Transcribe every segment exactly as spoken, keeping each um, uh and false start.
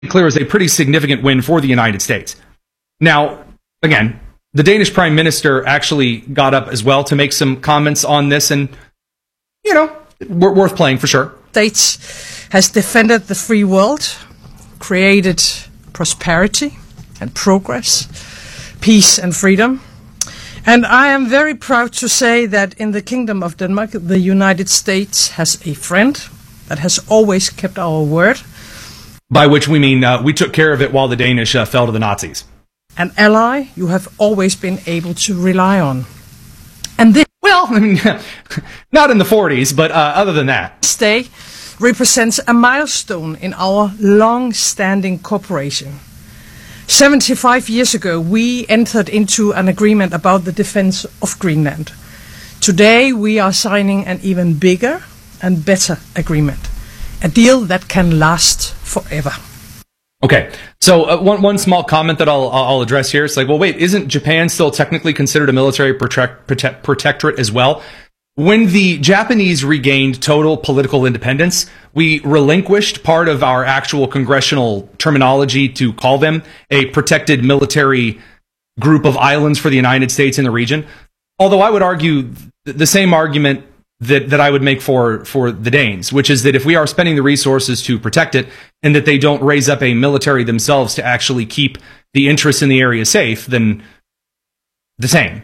clear is a pretty significant win for the United States. Now, again, the Danish Prime Minister actually got up as well to make some comments on this, and, you know, worth playing for sure. States has defended the free world, created prosperity and progress, peace and freedom. And I am very proud to say that in the Kingdom of Denmark, the United States has a friend that has always kept our word. By which we mean uh, we took care of it while the Danish uh, fell to the Nazis. An ally you have always been able to rely on. And this, well, I mean, not in the forties, but uh, other than that. This day represents a milestone in our long-standing cooperation. seventy-five years ago, we entered into an agreement about the defense of Greenland. Today, we are signing an even bigger and better agreement, a deal that can last forever. Okay, so uh, one one small comment that I'll I'll address here. It's like, well, wait, isn't Japan still technically considered a military protect, protect, protectorate as well? When the Japanese regained total political independence, we relinquished part of our actual congressional terminology to call them a protected military group of islands for the United States in the region. Although I would argue the same argument that, that I would make for, for the Danes, which is that if we are spending the resources to protect it and that they don't raise up a military themselves to actually keep the interests in the area safe, then the same.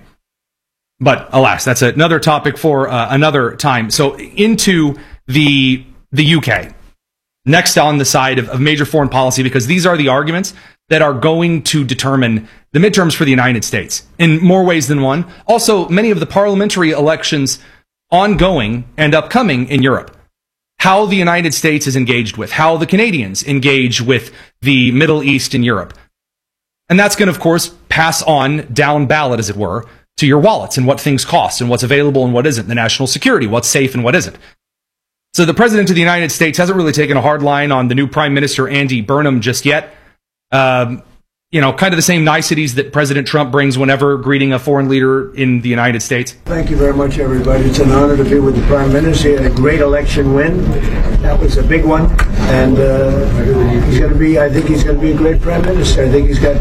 But alas, that's another topic for uh, another time. So into the the U K, next on the side of, of major foreign policy, because these are the arguments that are going to determine the midterms for the United States in more ways than one. Also, many of the parliamentary elections ongoing and upcoming in Europe. How the United States is engaged with, how the Canadians engage with the Middle East and Europe. And that's going to, of course, pass on down ballot, as it were, to your wallets and what things cost and what's available and what isn't, the national security, what's safe and what isn't. So the President of the United States hasn't really taken a hard line on the new Prime Minister, Andy Burnham, just yet. Um, you know, kind of the same niceties that President Trump brings whenever greeting a foreign leader in the United States. Thank you very much, everybody. It's an honor to be with the Prime Minister. He had a great election win. That was a big one. And uh, he's going to be, I think he's going to be a great Prime Minister. I think he's got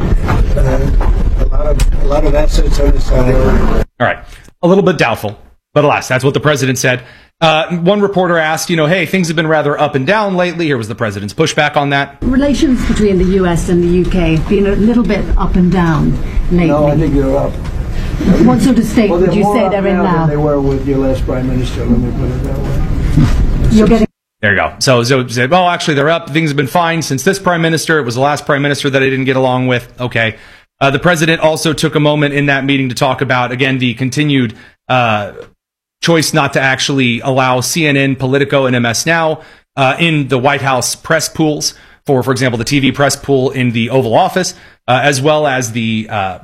uh, a lot of a lot of assets on his side. All right. A little bit doubtful. But alas, that's what the president said. Uh, one reporter asked, you know, hey, things have been rather up and down lately. Here was the president's pushback on that. Relations between the U S and the U K have been a little bit up and down lately. No, I think they're up. What sort of state well, would you say they're in now? Than they were with your last Prime Minister, let me put it that way. You're getting There you go. So, so said, well, actually, they're up. Things have been fine since this Prime Minister. It was the last Prime Minister that I didn't get along with. Okay. Uh, the president also took a moment in that meeting to talk about, again, the continued uh choice not to actually allow C N N, Politico, and M S Now uh, in the White House press pools for, for example, the T V press pool in the Oval Office, uh, as well as the uh,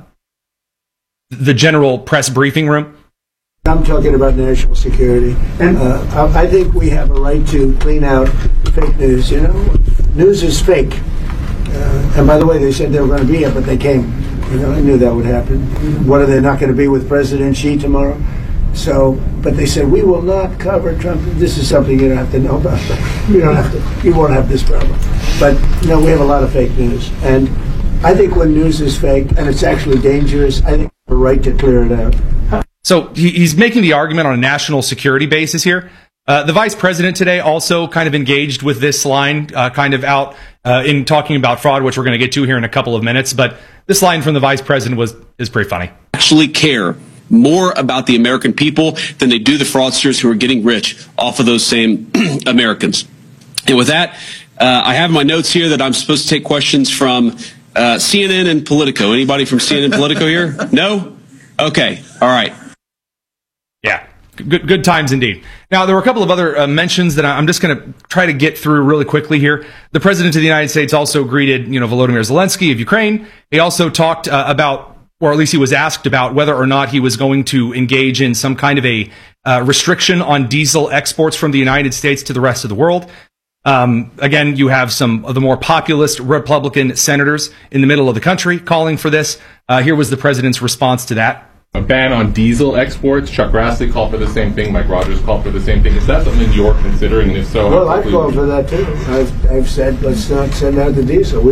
the general press briefing room. I'm talking about national security. And uh, I think we have a right to clean out fake news. You know, news is fake. Uh, and by the way, they said they were going to be here, but they came. You know, I knew that would happen. What are they not going to be with President Xi tomorrow? So, but they said, we will not cover Trump. This is something you don't have to know about. You don't have to, you won't have this problem. But, no, we have a lot of fake news. And I think when news is fake and it's actually dangerous, I think we have a right to clear it out. So he, he's making the argument on a national security basis here. Uh, the vice president today also kind of engaged with this line, uh, kind of out uh, in talking about fraud, which we're going to get to here in a couple of minutes. But this line from the vice president was is pretty funny. Actually care more about the American people than they do the fraudsters who are getting rich off of those same Americans. And with that, uh, I have my notes here that I'm supposed to take questions from uh, C N N and Politico. Anybody from C N N and Politico here? No? Okay. All right. Yeah. Good, good times indeed. Now, there were a couple of other uh, mentions that I'm just going to try to get through really quickly here. The president of the United States also greeted, you know, Volodymyr Zelensky of Ukraine. He also talked uh, about, or at least he was asked about whether or not he was going to engage in some kind of a uh, restriction on diesel exports from the United States to the rest of the world. Um, again, you have some of the more populist Republican senators in the middle of the country calling for this. Uh, here was the president's response to that. a ban on diesel exports. Chuck Grassley called for the same thing. Mike Rogers called for the same thing. Is that something you're considering? And if so, well, I've called for that too. I've, I've said let's not send out the diesel.